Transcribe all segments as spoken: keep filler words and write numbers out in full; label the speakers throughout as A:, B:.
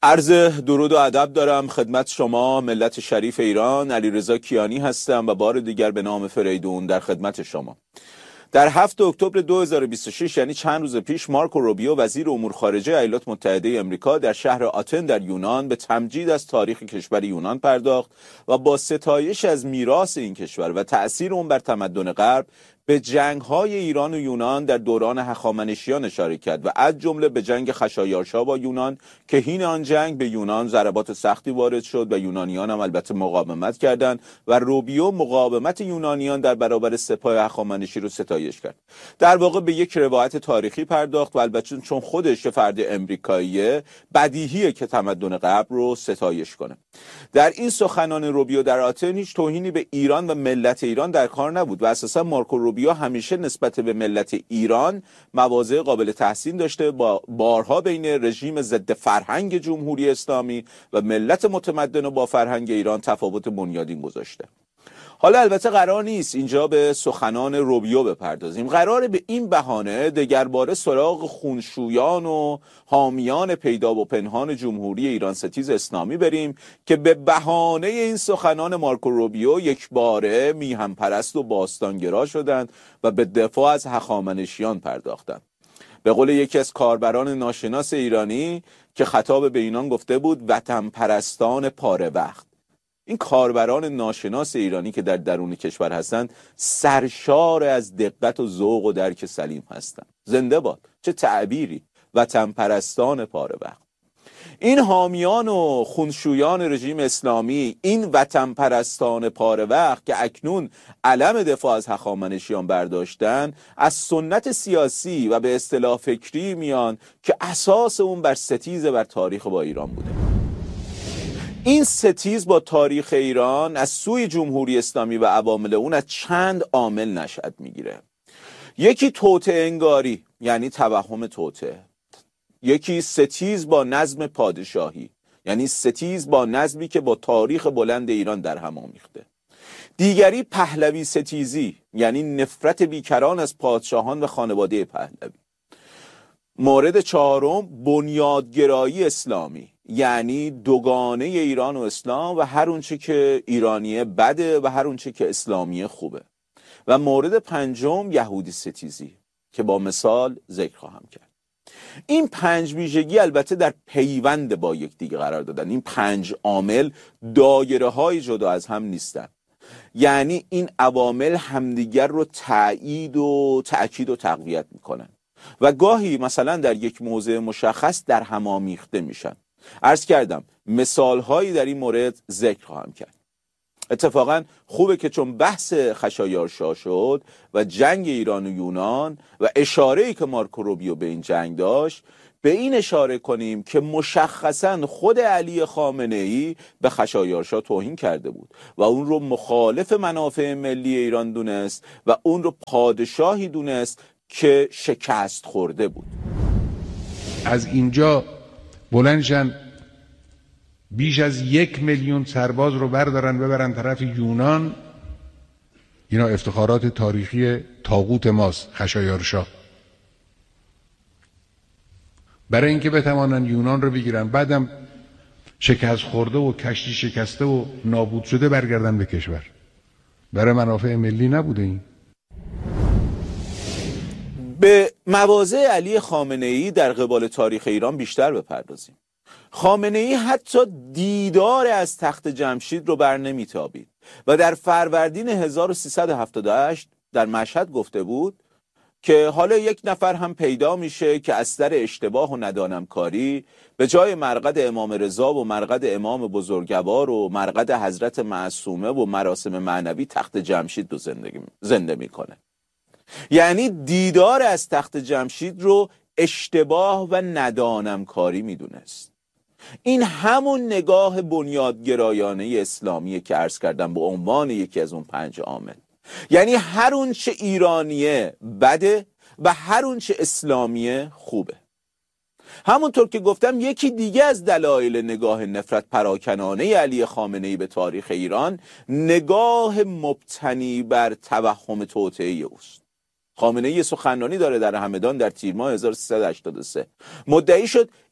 A: عرض درود و ادب دارم خدمت شما ملت شریف ایران. علیرضا کیانی هستم و بار دیگر به نام فریدون در خدمت شما. در هفتم اکتبر دو هزار و بیست و شش یعنی چند روز پیش مارکو روبیو وزیر امور خارجه ایالات متحده آمریکا در شهر آتن در یونان به تمجید از تاریخ کشور یونان پرداخت و با ستایش از میراث این کشور و تأثیر اون بر تمدن غرب به جنگ‌های ایران و یونان در دوران هخامنشیان اشاره کرد و از جمله به جنگ خشایارشا با یونان که حین آن جنگ به یونان ضربات سختی وارد شد و یونانیان هم البته مقاومت کردند و روبیو مقاومت یونانیان در برابر سپاه هخامنشی رو ستایش کرد. در واقع به یک روایت تاریخی پرداخت و البته چون خودش فرد امریکاییه بدیهیه که تمدن غرب رو ستایش کنه. در این سخنان روبیو در آتن هیچ توهینی به ایران و ملت ایران در کار نبود و اساسا مارکو روبیو همیشه نسبت به ملت ایران مواضع قابل تحسین داشته، با بارها بین رژیم ضد فرهنگ جمهوری اسلامی و ملت متمدن و با فرهنگ ایران تفاوت بنیادین گذاشته. حالا البته قرار نیست اینجا به سخنان روبیو بپردازیم، قراره به این بهانه دگرباره سراغ خونشویان و حامیان پیدا و پنهان جمهوری ایران ستیز اسلامی بریم که به بهانه این سخنان مارکو روبیو یک باره میهم پرست و باستانگرا شدند و به دفاع از هخامنشیان پرداختند. به قول یکی از کاربران ناشناس ایرانی که خطاب به اینان گفته بود وطن پرستان پاره وقت. این کاربران ناشناس ایرانی که در درون کشور هستند سرشار از دقت و ذوق و درک سلیم هستند. زنده باد، چه تعبیری، وطن پرستان پاره وقت. این حامیان و خونشویان رژیم اسلامی، این وطن پرستان پاره وقت که اکنون علم دفاع از هخامنشیان برداشتن، از سنت سیاسی و به اصطلاح فکری میان که اساس اون بر ستیز بر تاریخ با ایران بوده. این ستیز با تاریخ ایران از سوی جمهوری اسلامی و عوامل اون از چند عامل نشأت میگیره. یکی توطئه انگاری، یعنی توهم توطئه. یکی ستیز با نظم پادشاهی، یعنی ستیز با نظمی که با تاریخ بلند ایران در هم آمیخته. دیگری پهلوی ستیزی، یعنی نفرت بیکران از پادشاهان و خانواده پهلوی. مورد چهارم بنیادگرایی اسلامی، یعنی دوگانه ایران و اسلام و هر اونچه که ایرانیه بده و هر اونچه که اسلامیه خوبه. و مورد پنجم یهودی ستیزی که با مثال ذکر خواهم کرد. این پنج ویژگی البته در پیوند با یکدیگر قرار دادن. این پنج عامل دایره های جدا از هم نیستن، یعنی این عوامل همدیگر رو تأیید و تأکید و تقویت میکنن و گاهی مثلا در یک موضع مشخص در هم آمیخته میشن. عرض کردم مثالهایی در این مورد ذکر خواهم کرد. اتفاقا خوبه که چون بحث خشایارشا شد و جنگ ایران و یونان و اشاره‌ای که مارکو روبیو به این جنگ داشت، به این اشاره کنیم که مشخصا خود علی خامنه‌ای به خشایارشا توهین کرده بود و اون رو مخالف منافع ملی ایران دونست و اون رو پادشاهی دونست که شکست خورده بود.
B: از اینجا بلندشن بیش از یک میلیون سرباز رو بردارن ببرن طرف یونان. اینا افتخارات تاریخی طاغوت ماست، خشایارشا، برای اینکه بتوانن یونان رو بگیرن، بعدم شکست خورده و کشتی شکسته و نابود شده برگردن به کشور. برای منافع ملی نبوده این.
A: به مواضع علی خامنه‌ای در قبال تاریخ ایران بیشتر بپردازیم. خامنه‌ای حتی دیدار از تخت جمشید رو بر نمیتابید و در فروردین هزار و سیصد و هفتاد و هشت در مشهد گفته بود که حالا یک نفر هم پیدا میشه که از سر اشتباه و ندانم کاری به جای مرقد امام رضا و مرقد امام بزرگوار و مرقد حضرت معصومه و مراسم معنوی تخت جمشید رو زندگی زنده میکنه. یعنی دیدار از تخت جمشید رو اشتباه و ندانم کاری میدونست. این همون نگاه بنیادگرایانه اسلامیه که عرض کردم به عنوان یکی از اون پنج عامل. یعنی هر اون چه ایرانیه بده و هر اون چه اسلامیه خوبه. همونطور که گفتم یکی دیگه از دلایل نگاه نفرت پراکنانه علی خامنه‌ای به تاریخ ایران نگاه مبتنی بر توهم توطئه اوست. خامنه‌ای سخنرانی داره در همدان در تیر ماه هزار و سیصد و هشتاد و سه. مدعی شد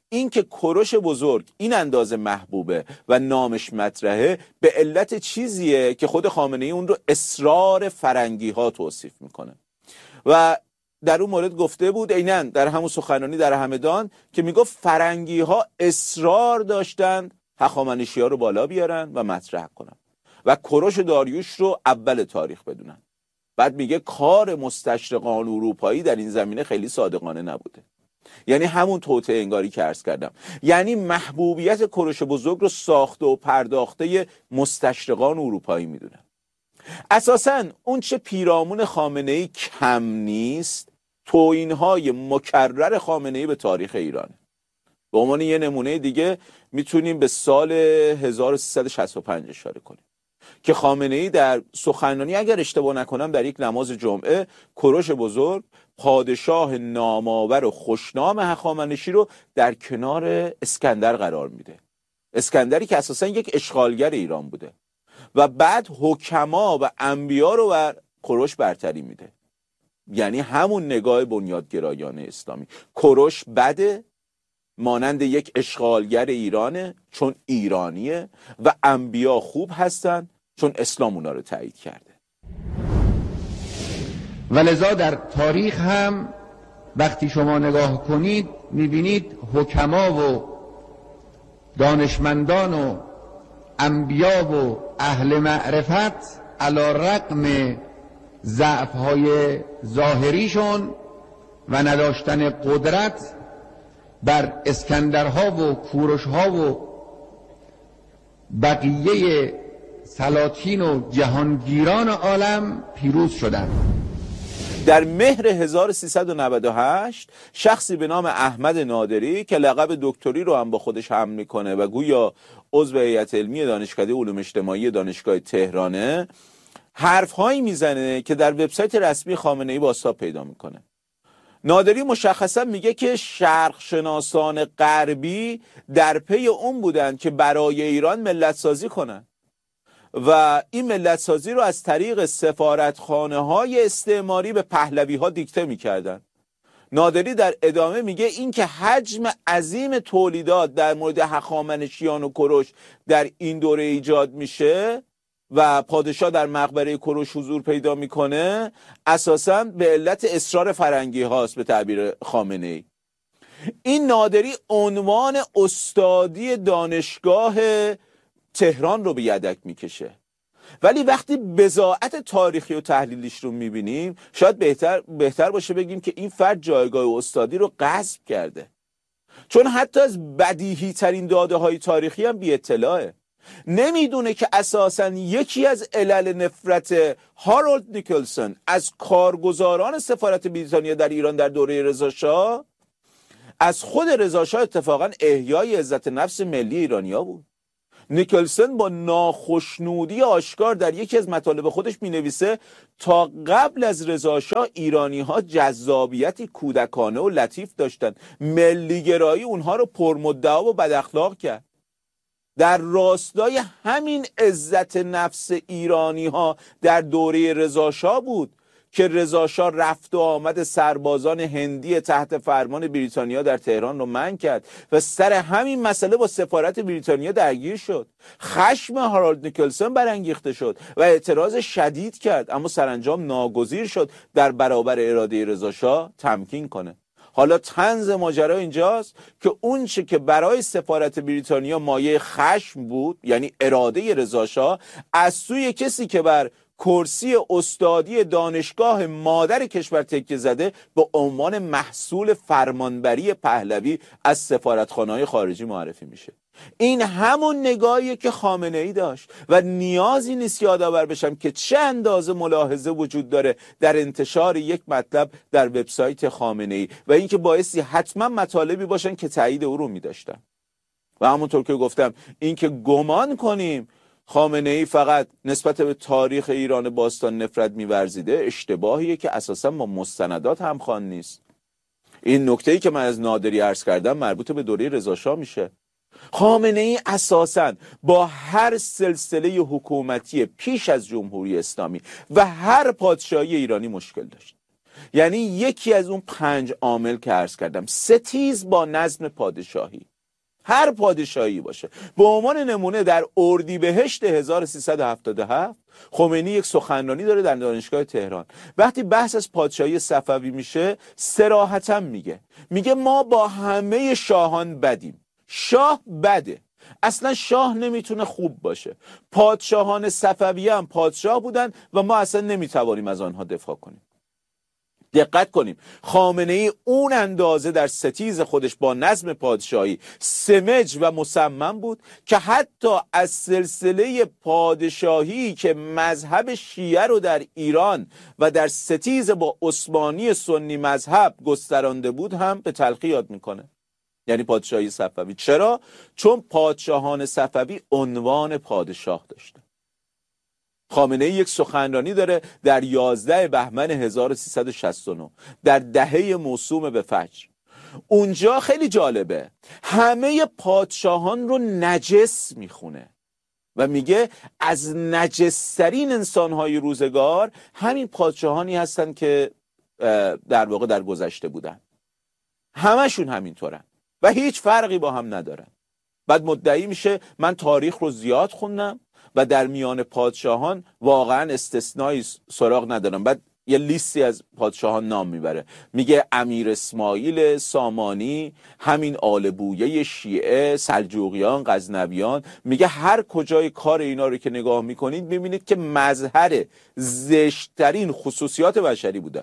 A: این که کوروش بزرگ این اندازه محبوبه و نامش مطرحه به علت چیزیه که خود خامنه‌ای اون رو اصرار فرنگی ها توصیف میکنه و در اون مورد گفته بود عیناً در همون سخنرانی در همدان که میگفت فرنگی ها اصرار داشتن هخامنشی ها رو بالا بیارن و مطرح کنن و کوروش داریوش رو اول تاریخ بدونن. بعد میگه کار مستشرقان اروپایی در این زمینه خیلی صادقانه نبوده. یعنی همون توطئه انگاری که عرض کردم، یعنی محبوبیت کوروش بزرگ رو ساخته و پرداخته مستشرقان اروپایی میدونن. اساساً اون چه پیرامون خامنه‌ای کم نیست، توهین‌های مکرر خامنه‌ای به تاریخ ایرانه. به عنوان یه نمونه دیگه میتونیم به سال هزار و سیصد و شصت و پنج اشاره کنیم که خامنه‌ای در سخنرانی، اگر اشتباه نکنم در یک نماز جمعه، کوروش بزرگ پادشاه نامآور و خوشنام هخامنشی رو در کنار اسکندر قرار میده. اسکندری که اساساً یک اشغالگر ایران بوده و بعد حکما و انبیا رو بر کوروش برتری میده. یعنی همون نگاه بنیادگرایانه اسلامی. کوروش بده، مانند یک اشغالگر ایرانه چون ایرانیه، و انبیا خوب هستن چون اسلام اونا رو تایید کرده.
C: ولذا در تاریخ هم وقتی شما نگاه کنید میبینید حکما و دانشمندان و انبیا و اهل معرفت علی رغم ضعف‌های ظاهریشون و نداشتن قدرت بر اسکندرها و کوروشها و بقیه سلاطین و جهانگیران عالم پیروز شدند.
A: در مهر هزار و سیصد و نود و هشت شخصی به نام احمد نادری که لقب دکتری رو هم با خودش حمل میکنه و گویا عضو هیئت علمی دانشکده علوم اجتماعی دانشگاه تهرانه، حرفهایی میزنه که در وبسایت رسمی خامنه‌ای بازتاب پیدا میکنه. نادری مشخصا میگه که شرق شناسان غربی در پی اون بودن که برای ایران ملت سازی کنن و این ملت سازی رو از طریق سفارتخانه های استعماری به پهلوی ها دیکته میکردن. نادری در ادامه میگه این که حجم عظیم تولیدات در مورد هخامنشیان و کوروش در این دوره ایجاد میشه و پادشاه در مقبره کوروش حضور پیدا میکنه اساساً به علت اصرار فرنگی هاست به تعبیر خامنه‌ای. این نادری عنوان استادی دانشگاه تهران رو به یدک میکشه، ولی وقتی بضاعت تاریخی و تحلیلیش رو میبینیم شاید بهتر بهتر باشه بگیم که این فرد جایگاه استادی رو غصب کرده، چون حتی از بدیهی ترین داده های تاریخی هم بی اطلاعه. نمیدونه که اساساً یکی از علل نفرت هارولد نیکلسون از کارگزاران سفارت بریتانیا در ایران در دوره رضاشاه از خود رضاشاه اتفاقاً احیای عزت نفس ملی ایرانیا بود. نیکلسون با ناخشنودی آشکار در یکی از مطالب خودش می نویسه تا قبل از رضاشاه ایرانی ها جذابیتی کودکانه و لطیف داشتن، ملیگرایی اونها رو پرمدعا و بداخلاق کرد. در راستای همین عزت نفس ایرانی ها در دوره رضاشاه بود که رضاشاه رفت و آمد سربازان هندی تحت فرمان بریتانیا در تهران رو منع کرد و سر همین مسئله با سفارت بریتانیا درگیر شد. خشم هارولد نیکلسون برانگیخته شد و اعتراض شدید کرد، اما سرانجام ناگزیر شد در برابر اراده رضاشاه تمکین کنه. حالا طنز ماجرا اینجاست که اون چه که برای سفارت بریتانیا مایه خشم بود، یعنی اراده رضاشاه، از سوی کسی که بر کرسی استادی دانشگاه مادر کشور تکیه زده به عنوان محصول فرمانبری پهلوی از سفارتخانه‌های خارجی معرفی میشه. این همون نگاهیه که خامنه‌ای داشت و نیازی نیست یادآور بشم که چه اندازه ملاحظه وجود داره در انتشار یک مطلب در وبسایت خامنه‌ای و اینکه بایستی حتما مطالبی باشن که تایید او رو می‌داشتن. و همونطور که گفتم اینکه گمان کنیم خامنه‌ای فقط نسبت به تاریخ ایران باستان نفرت می‌ورزیده اشتباهیه که اساساً با مستندات همخوان نیست. این نکته‌ای که من از نادری عرض کردم مربوط به دوره رضاشاه میشه. خامنه‌ای اساساً با هر سلسله حکومتی پیش از جمهوری اسلامی و هر پادشاهی ایرانی مشکل داشت. یعنی یکی از اون پنج عامل که عرض کردم، ستیز با نظم پادشاهی، هر پادشاهی باشه. به عنوان نمونه در اردیبهشت هزار و سیصد و هفتاد و هفت خمینی یک سخنرانی داره در دانشگاه تهران. وقتی بحث از پادشاهی صفوی میشه صراحتا میگه میگه ما با همه شاهان بدیم، شاه بده، اصلا شاه نمیتونه خوب باشه، پادشاهان صفوی هم پادشاه بودن و ما اصلا نمیتوانیم از آنها دفاع کنیم. دقت کنیم، خامنه ای اون اندازه در ستیز خودش با نظم پادشاهی سمج و مصمم بود که حتی از سلسله پادشاهی که مذهب شیعه رو در ایران و در ستیز با عثمانی سنی مذهب گسترانده بود هم به تلخی یاد میکنه، یعنی پادشاهی صفوی. چرا؟ چون پادشاهان صفوی عنوان پادشاه داشتن. خامنه ای یک سخنرانی داره در یازده بهمن هزار و سیصد و شصت و نه در دهه موسوم به فجر. اونجا خیلی جالبه، همه پادشاهان رو نجس میخونه و میگه از نجسترین انسانهای روزگار همین پادشاهانی هستن که در واقع در گذشته بودن، همشون همینطورن و هیچ فرقی با هم ندارن. بعد مدعی میشه من تاریخ رو زیاد خوندم و در میان پادشاهان واقعا استثنایی سراغ ندارم. بعد یه لیستی از پادشاهان نام میبره، میگه امیر اسماعیل سامانی، همین آل بویه شیعه، سلجوقیان، غزنویان. میگه هر کجای کار اینا رو که نگاه میکنید میبینید که مظهر زشترین خصوصیات بشری بودن.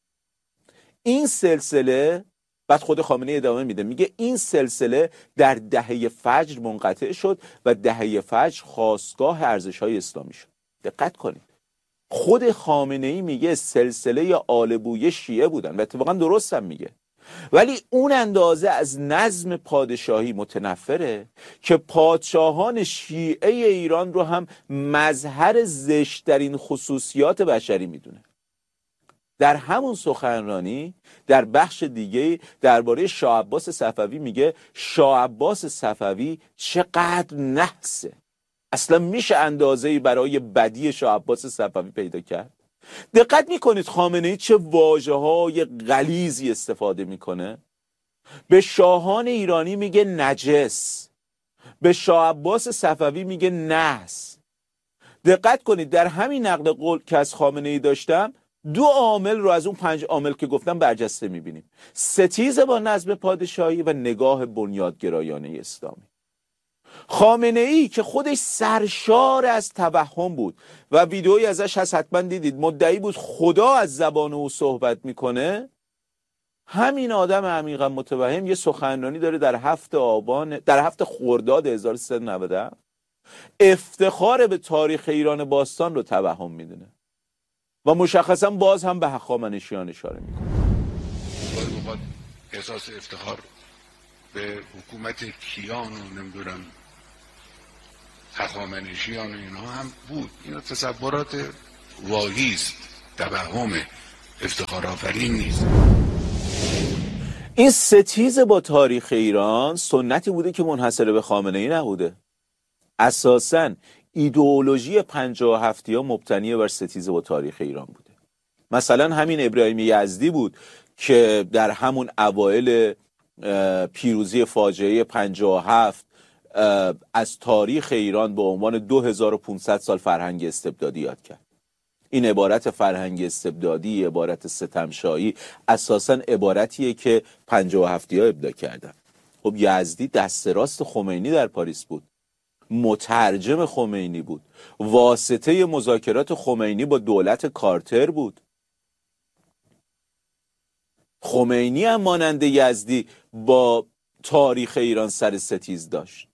A: این سلسله، بعد خود خامنه‌ای ادامه میده میگه این سلسله در دهه فجر منقطع شد و دهه فجر خاستگاه ارزش‌های اسلامی شد. دقت کنید، خود خامنه‌ای میگه سلسله آل بویه شیعه بودن و اتفاقا درست هم میگه، ولی اون اندازه از نظم پادشاهی متنفره که پادشاهان شیعه ایران رو هم مظهر زشترین خصوصیات بشری میدونه. در همون سخنرانی در بخش دیگه درباره شاه عباس صفوی میگه شاه عباس صفوی چقدر نحسه، اصلا میشه اندازه‌ای برای بدی شاه عباس صفوی پیدا کرد؟ دقت میکنید خامنه‌ای چه واژه‌های غلیظی استفاده میکنه؟ به شاهان ایرانی میگه نجس، به شاه عباس صفوی میگه نحس. دقت کنید در همین نقل قول که از خامنه‌ای داشتم دو عامل رو از اون پنج عامل که گفتم برجسته میبینیم: ستیز با نظم پادشاهی و نگاه بنیادگرایانه اسلامی. خامنه ای که خودش سرشار از توهم بود و ویدئویی ازش هست حتما دیدید، مدعی بود خدا از زبان او صحبت میکنه، همین آدم عمیقا متوهم یه سخنرانی داره در هفت آبان در هفت خرداد هزار و سیصد و نود و هفت، افتخار به تاریخ ایران باستان رو توهم میدونه و مشخصا باز هم به هخامنشیان اشاره میکنه.
B: گاهی اوقات احساس افتخار به حکومت کیان و نمیدونم هخامنشیان و اینها هم بود. اینا تصورات واهی است، توهم، افتخار آفرین نیست.
A: این ستیز با تاریخ ایران سنتی بوده که منحصر به خامنه‌ای نبوده. اساساً ایدئولوژی پنجاه و هفتی ها مبتنی بر ستیز با تاریخ ایران بوده. مثلا همین ابراهیم یزدی بود که در همون اوایل پیروزی فاجعه پنجاه و هفت از تاریخ ایران به عنوان دو هزار و پانصد سال فرهنگ استبدادی یاد کرد. این عبارت فرهنگ استبدادی، عبارت ستمشایی، اساساً عبارتیه که پنجاه و هفتی ها ابداع کردن. خب یزدی دست راست خمینی در پاریس بود، مترجم خمینی بود، واسطه مذاکرات خمینی با دولت کارتر بود. خمینی هم مانند یزدی با تاریخ ایران سر ستیز داشت.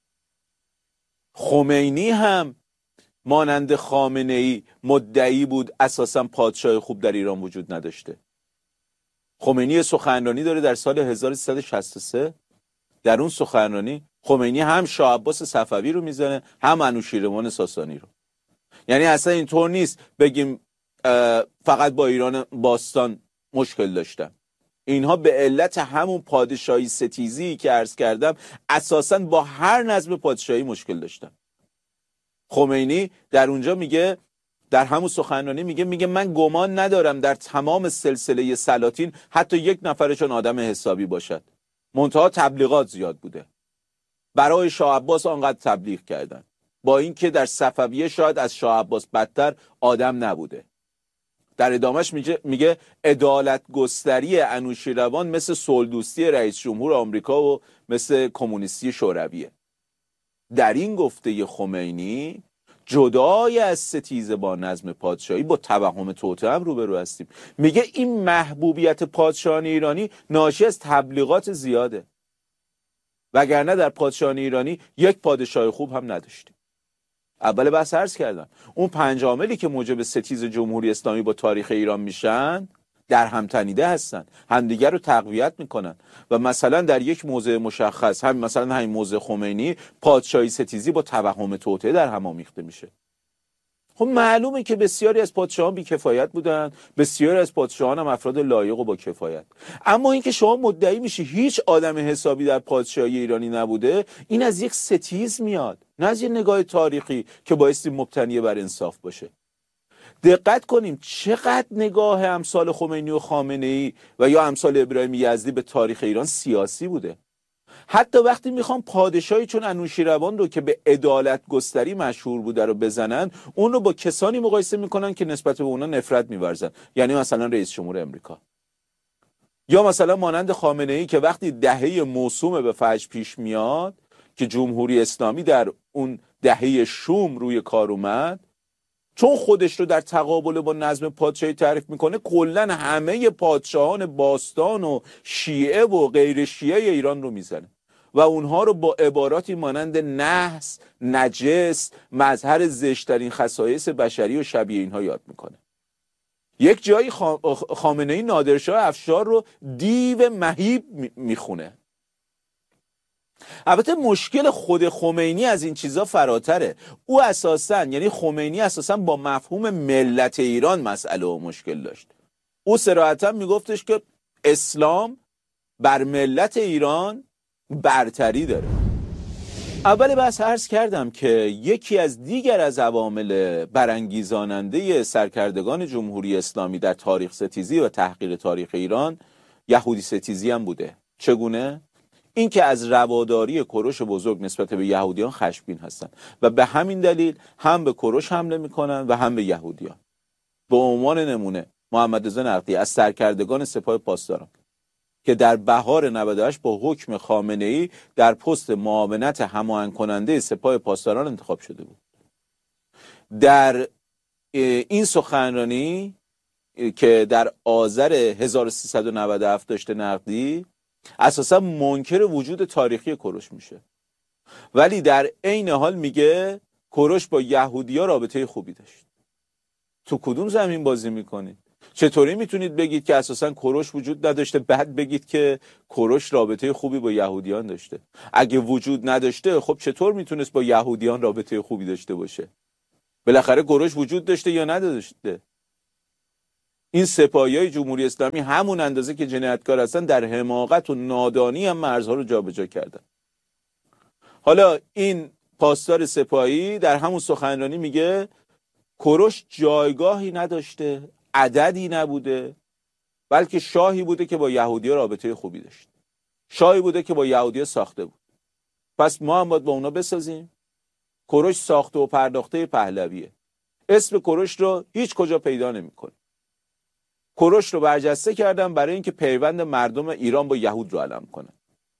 A: خمینی هم مانند خامنه‌ای مدعی بود اساساً پادشاه خوب در ایران وجود نداشته. خمینی سخنرانی داره در سال هزار و سیصد و شصت و سه. در اون سخنرانی خمینی هم شاه عباس صفوی رو میزنه هم انوشیروان ساسانی رو. یعنی اصلا اینطور نیست بگیم فقط با ایران باستان مشکل داشتن. اینها به علت همون پادشاهی ستیزی که عرض کردم اساساً با هر نظم پادشاهی مشکل داشتن. خمینی در اونجا میگه در همون سخنرانی میگه میگه من گمان ندارم در تمام سلسله سلاطین حتی یک نفرشون آدم حسابی باشد. منتها تبلیغات زیاد بوده. برای شاه عباس آنقدر تبلیغ کردن، با اینکه در صفویه شاید از شاه عباس بدتر آدم نبوده. در ادامهش میگه میگه عدالت گستری انوشیروان مثل صلح دوستی رئیس جمهور آمریکا و مثل کمونیستی شورویه. در این گفته خمینی جدای از ستیزه با نظم پادشاهی با توهم توطئه هم روبرو هستیم. میگه این محبوبیت پادشاهان ایرانی ناشی از تبلیغات زیاده، وگرنه در پادشاهان ایرانی یک پادشاه خوب هم نداشتیم. اول بحث عرض کردم اون پنج عاملی که موجب ستیز جمهوری اسلامی با تاریخ ایران میشن در هم تنیده هستن، همدیگر رو تقویت میکنن و مثلا در یک موضع مشخص، هم مثلا همین موضع خمینی، پادشاهی ستیزی با توهم توطئه در هم آمیخته میشه. خب معلومه که بسیاری از پادشاهان بی‌کفایت بودن، بسیاری از پادشاهان هم افراد لایق و با کفایت. اما اینکه شما مدعی میشی هیچ آدم حسابی در پادشاهی ایرانی نبوده، این از یک ستیز میاد، نه از یک نگاه تاریخی که بایستی مبتنی بر انصاف باشه. دقت کنیم چقدر نگاه امثال خمینی و خامنه‌ای و یا امثال ابراهیم یزدی به تاریخ ایران سیاسی بوده. حتی وقتی میخوام پادشاهی چون انوشیروان رو که به عدالت گستری مشهور بوده رو بزنن، اون رو با کسانی مقایسه میکنن که نسبت به اونا نفرت میورزن، یعنی مثلا رئیس جمهور امریکا، یا مثلا مانند خامنه‌ای که وقتی دهه موسوم به فجر پیش میاد که جمهوری اسلامی در اون دهه شوم روی کار اومد، چون خودش رو در تقابل با نظم پادشاهی تعریف میکنه، کلن همه پادشاهان باستان و شیعه و غیر شیعه ایران رو میزنه و اونها رو با عباراتی مانند نحس، نجس، مظهر زشترین خصایص بشری و شبیه اینها یاد میکنه. یک جایی خامنه‌ای نادرشاه افشار رو دیو مهیب میخونه. البته مشکل خود خمینی از این چیزا فراتره. او اساساً یعنی خمینی اساساً با مفهوم ملت ایران مسئله و مشکل داشت. او صراحتاً میگفتش که اسلام بر ملت ایران برتری داره. اول بحث عرض کردم که یکی از دیگر از عوامل برانگیزاننده سرکردگان جمهوری اسلامی در تاریخ ستیزی و تحقیر تاریخ ایران یهودی ستیزی هم بوده. چگونه؟ این که از رواداری کوروش بزرگ نسبت به یهودیان خشمگین هستند و به همین دلیل هم به کوروش حمله میکنن و هم به یهودیان. به عنوان نمونه محمد رضا نقدی از سرکردگان سپاه پاسداران که در بهار نود و هشت با حکم خامنه‌ای در پست معاونت هماهنگ کننده سپاه پاسداران انتخاب شده بود. در این سخنرانی که در آذر هزار و سیصد و نود و هفت داشته نقدی، اساسا منکر وجود تاریخی کوروش میشه، ولی در عین حال میگه کوروش با یهودی‌ها رابطه خوبی داشت. تو کدوم زمین بازی میکنید؟ چطوری میتونید بگید که اساسا کوروش وجود نداشته بعد بگید که کوروش رابطه خوبی با یهودیان داشته؟ اگه وجود نداشته خب چطور میتونست با یهودیان رابطه خوبی داشته باشه؟ بالاخره کوروش وجود داشته یا نداشته؟ این سپاهیای جمهوری اسلامی همون اندازه که جنایتکار هستن در حماقت و نادانی هم مرزها رو جابجا کردن. حالا این پاسدار سپاهی در همون سخنرانی میگه کوروش جایگاهی نداشته، عددی نبوده، بلکه شاهی بوده که با یهودی‌ها رابطه خوبی داشت، شاهی بوده که با یهودی‌ها ساخته بود، پس ما هم باید با اونا بسازیم. کوروش ساخته و پرداخته پهلویه. اسم کوروش رو هیچ کجا پیدا نمی‌کنه. کوروش رو برجسته کردن برای اینکه پیوند مردم ایران با یهود رو علم کنه.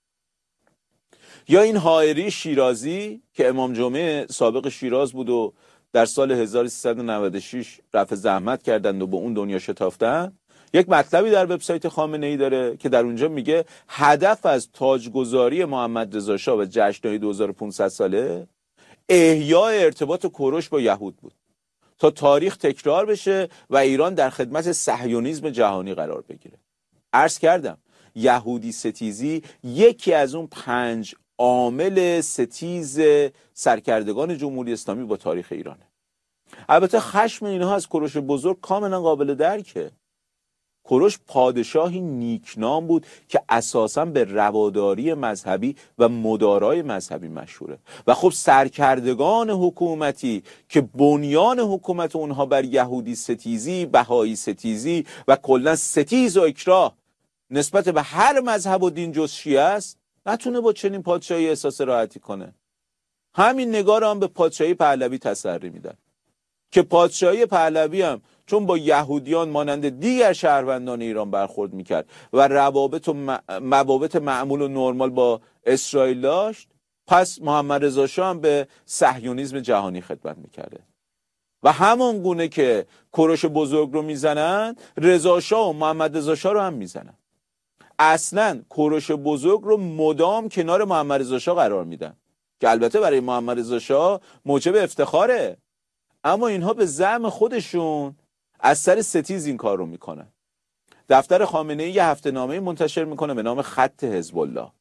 A: یا این حائری شیرازی که امام جمعه سابق شیراز بود و در سال هزار و سیصد و نود و شش رفع زحمت کردند و به اون دنیا شتافتن، یک مطلبی در وبسایت خامنه‌ای داره که در اونجا میگه هدف از تاجگذاری محمد رضا شاه و جشن‌های دو هزار و پانصد ساله احیای ارتباط کوروش با یهود بود تا تاریخ تکرار بشه و ایران در خدمت صهیونیسم جهانی قرار بگیره. عرض کردم یهودی ستیزی یکی از اون پنج عامل ستیز سرکردگان جمهوری اسلامی با تاریخ ایرانه. البته خشم اینها از کوروش بزرگ کاملا قابل درکه. کوروش پادشاهی نیکنام بود که اساساً به رواداری مذهبی و مدارای مذهبی مشهوره و خب سرکردگان حکومتی که بنیان حکومت اونها بر یهودی ستیزی، بهایی ستیزی و کلاً ستیز و اکراه نسبت به هر مذهب و دین جز شیعه است، نتونه با چنین پادشاهی احساس راحتی کنه. همین نگاه هم به پادشاهی پهلوی تسری میدن که پادشاهی پهلوی هم چون با یهودیان مانند دیگر شهروندان ایران برخورد میکرد و روابط و موابط معمول و نرمال با اسرائیل داشت، پس محمد رضا شاه هم به صهیونیسم جهانی خدمت میکرده و همون گونه که کوروش بزرگ رو میزنن، رضا شاه و محمد رضا شاه رو هم میزنن. اصلا کوروش بزرگ رو مدام کنار محمد رضا شاه قرار میدن که البته برای محمد رضا شاه موجب افتخاره، اما اینها به زعم خودشون از سر ستیز این کار رو میکنن. دفتر خامنه‌ای یه هفته نامه منتشر میکنه به نام خط حزب الله.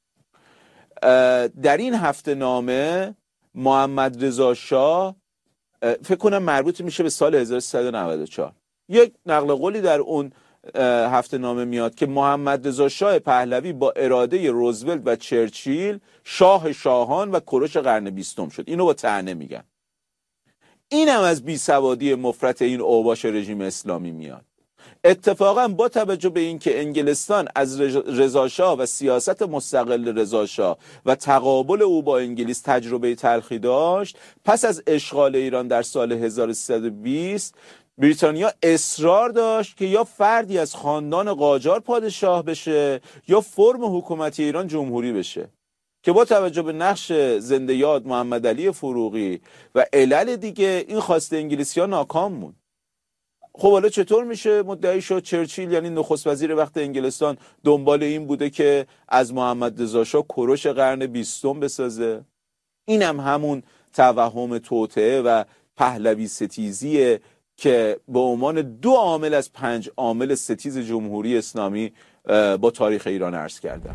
A: در این هفته نامه محمد رضا شاه، فکر کنم مربوط میشه به سال هزار و سیصد و نود و چهار، یک نقل قولی در اون هفته نامه میاد که محمد رضا شاه پهلوی با اراده روزولت و چرچیل شاه شاهان و کوروش قرن بیستم شد. اینو با طعنه میگن. اینم از بیسوادی مفرط این اوباش رژیم اسلامی میاد. اتفاقا با توجه به اینکه انگلستان از رضا شاه و سیاست مستقل رضا شاه و تقابل او با انگلیس تجربه تلخی داشت، پس از اشغال ایران در سال هزار و سیصد و بیست بریتانیا اصرار داشت که یا فردی از خاندان قاجار پادشاه بشه یا فرم حکومتی ایران جمهوری بشه، که با توجه به نقش زنده یاد محمد علی فروغی و علل دیگه این خواسته انگلیسی‌ها ناکام موند. خب حالا چطور میشه مدعی شد چرچیل یعنی نخست وزیر وقت انگلستان دنبال این بوده که از محمد رضا شاه کوروش قرن بیستم بسازه؟ اینم هم همون توهم توطئه و پهلوی ستیزیه که به عنوان دو عامل از پنج عامل ستیز جمهوری اسلامی با تاریخ ایران عرض کردم.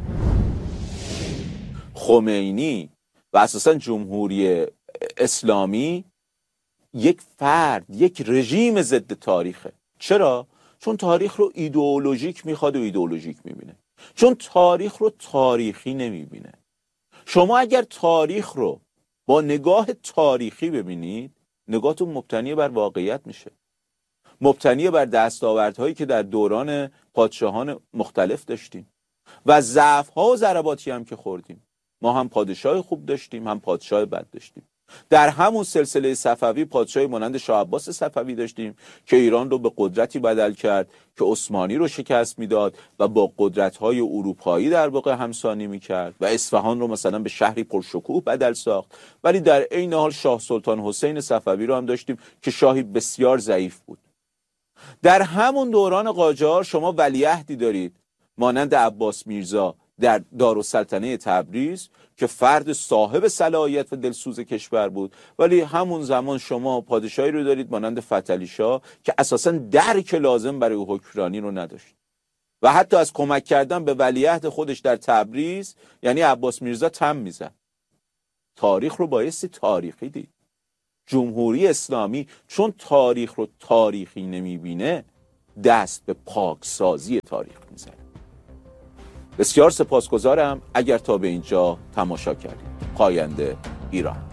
A: خمینی و اساساً جمهوری اسلامی یک فرد، یک رژیم ضد تاریخه. چرا؟ چون تاریخ رو ایدئولوژیک میخواد و ایدئولوژیک میبینه، چون تاریخ رو تاریخی نمیبینه. شما اگر تاریخ رو با نگاه تاریخی ببینید، نگاهتون مبتنی بر واقعیت میشه، مبتنی بر دستاوردهایی که در دوران پادشاهان مختلف داشتیم و ضعف‌ها و ضرباتی هم که خوردیم. ما هم پادشاه خوب داشتیم، هم پادشاه بد داشتیم. در همون سلسله صفوی پادشاهی مانند شاه عباس صفوی داشتیم که ایران رو به قدرتی بدل کرد که عثمانی رو شکست میداد و با قدرت‌های اروپایی در واقع همسانی میکرد و اصفهان رو مثلا به شهری پرشکوه بدل ساخت. ولی در عین حال شاه سلطان حسین صفوی رو هم داشتیم که شاهی بسیار ضعیف بود. در همون دوران قاجار شما ولیعهدی دارید مانند عباس میرزا در دارالسلطنه تبریز که فرد صاحب صلاحیت و دلسوز کشور بود، ولی همون زمان شما پادشاهی رو دارید مانند فتحعلی شاه که اساساً درک لازم برای حکمرانی رو نداشت و حتی از کمک کردن به ولیعهد خودش در تبریز یعنی عباس میرزا تم میزد. تاریخ رو بایستی تاریخی دید. جمهوری اسلامی چون تاریخ رو تاریخی نمیبینه، دست به پاکسازی تاریخ میزنه. بسیار سپاسگزارم اگر تا به اینجا تماشا کردید. پاینده ایران.